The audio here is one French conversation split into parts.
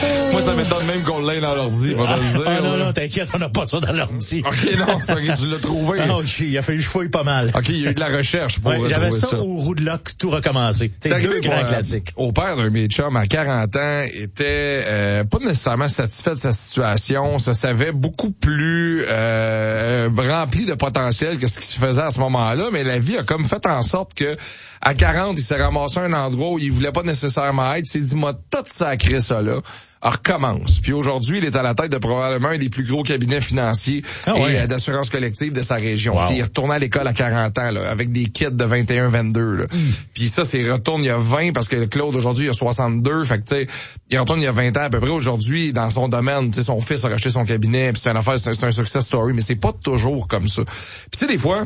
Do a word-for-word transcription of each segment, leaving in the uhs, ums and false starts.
Moi, ça m'étonne même qu'on l'ait dans l'ordi, pas ah, te le dire. Ah non, non, t'inquiète, on n'a pas ça dans l'ordi. OK, non, c'est OK, tu l'as trouvé. Ah, OK, il a fallu que je fouille pas mal. OK, il y a eu de la recherche pour ouais, trouver j'avais ça, ça. au roue de lock, tout recommencé. C'est deux grands classiques. Au père d'un de mes chums, à quarante ans, était euh, pas nécessairement satisfait de sa situation, se savait beaucoup plus euh, rempli de potentiel que ce qui se faisait à ce moment-là, mais la vie a comme fait en sorte que à quarante, il s'est ramassé à un endroit où il voulait pas nécessairement être. Il s'est dit, moi, tout sacré ça là. Alors, recommence. Puis aujourd'hui, il est à la tête de probablement un des plus gros cabinets financiers ah ouais. et euh, d'assurance collective de sa région. Wow. Il est retourné à l'école à quarante ans, là, avec des kids de vingt et un vingt-deux. Là. Mm. Puis ça, c'est retourne il y a vingt, parce que Claude, aujourd'hui, il a soixante-deux. Fait que, tu sais, il retourne il y a vingt ans à peu près. Aujourd'hui, dans son domaine, tu sais, son fils a racheté son cabinet, puis c'est une affaire, c'est, c'est un success story, mais c'est pas toujours comme ça. Puis tu sais, des fois,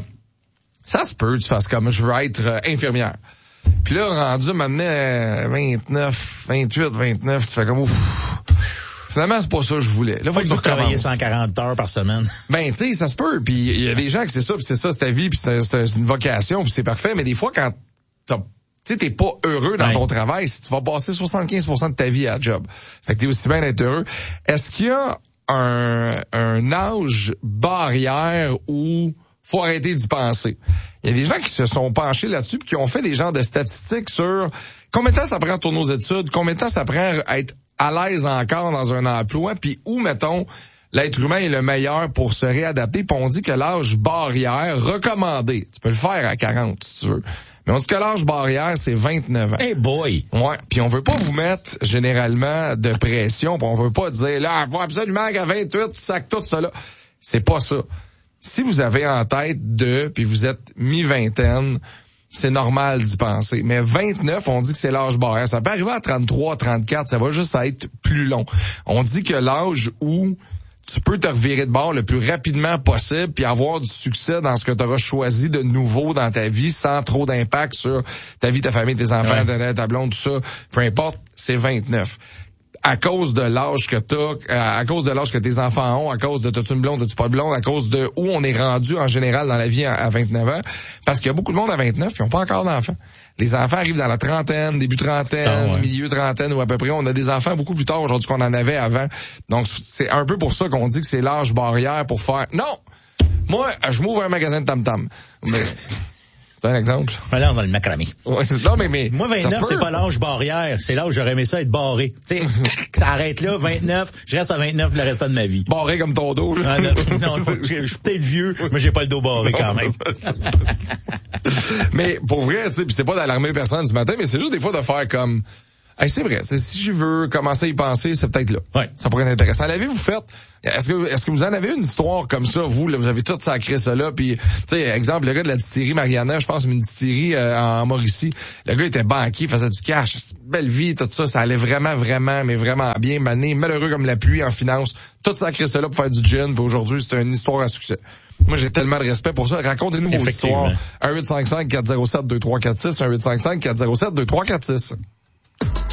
ça se peut, tu fasses comme, je veux être euh, infirmière. Puis là, rendu maintenant euh, vingt-neuf, vingt-huit, vingt-neuf, tu fais comme ouf. Finalement, c'est pas ça que je voulais. Là, faut que tu travailler cent quarante heures par semaine. Ben, tu sais, ça se peut. Puis il y a des gens que c'est ça, puis c'est ça, c'est ta vie, puis c'est, c'est, c'est une vocation, puis c'est parfait. Mais des fois, quand t'as, tu sais, t'es pas heureux dans ouais. ton travail, si tu vas passer soixante-quinze pour cent de ta vie à la job. Fait que t'es aussi bien d'être heureux. Est-ce qu'il y a un, un âge barrière où faut arrêter d'y penser? Il y a des gens qui se sont penchés là-dessus puis qui ont fait des genres de statistiques sur combien de temps ça prend à tourner aux études, combien de temps ça prend à être à l'aise encore dans un emploi, puis où, mettons, l'être humain est le meilleur pour se réadapter. Puis on dit que l'âge barrière recommandé, tu peux le faire à quarante si tu veux, mais on dit que l'âge barrière, c'est vingt-neuf ans. Hey boy! Ouais, puis on veut pas vous mettre généralement de pression, puis on veut pas dire, là, faut absolument qu'à vingt-huit, tu sacs tout ça là. C'est pas ça. Si vous avez en tête de, puis vous êtes mi-vingtaine, c'est normal d'y penser. Mais vingt-neuf, on dit que c'est l'âge barrière. Ça peut arriver à trente-trois, trente-quatre, ça va juste être plus long. On dit que l'âge où tu peux te revirer de bord le plus rapidement possible puis avoir du succès dans ce que tu auras choisi de nouveau dans ta vie sans trop d'impact sur ta vie, ta famille, tes enfants, ouais. ta blonde, tout ça, peu importe, c'est vingt-neuf. À cause de l'âge que t'as, à cause de l'âge que tes enfants ont, à cause de t'as-tu une blonde, t'as-tu pas de blonde, à cause de où on est rendu en général dans la vie à vingt-neuf ans. Parce qu'il y a beaucoup de monde à vingt-neuf qui n'ont pas encore d'enfants. Les enfants arrivent dans la trentaine, début trentaine, oh, ouais. milieu trentaine ou à peu près. On a des enfants beaucoup plus tard aujourd'hui qu'on en avait avant. Donc, c'est un peu pour ça qu'on dit que c'est l'âge barrière pour faire... Non! Moi, je m'ouvre un magasin de tam-tam. Mais... C'est un exemple. Là, on va le macramer. Ouais, non, mais, mais. Moi, vingt-neuf, c'est pas l'âge barrière. C'est l'âge où j'aurais aimé ça être barré. Tu sais, ça arrête là, vingt-neuf, je reste à vingt-neuf le restant de ma vie. Barré comme ton dos, là. Ah, non, non je suis peut-être vieux, mais j'ai pas le dos barré non, quand même. Ça, mais pour vrai, tu sais, pis c'est pas d'alarmer personne ce matin, mais c'est juste des fois de faire comme, hey, c'est vrai, si je veux commencer à y penser, c'est peut-être là. Ouais. Ça pourrait être intéressant. L'avez-vous fait? Est-ce que, est-ce que vous en avez une histoire comme ça, vous, là, vous avez tout sacré ça là, puis, tu sais, exemple, le gars de la distillerie Mariana, je pense, une distillerie euh, en Mauricie, le gars était banquier, faisait du cash, une belle vie, tout ça, ça allait vraiment, vraiment, mais vraiment bien, mané, malheureux comme la pluie en finance, tout sacré ça là pour faire du gin, puis aujourd'hui, c'est une histoire à succès. Moi, j'ai tellement de respect pour ça. Racontez-nous vos histoires. un huit cinq cinq quatre zéro sept deux trois quatre six, un huit cinq cinq quatre zéro sept deux trois quatre six.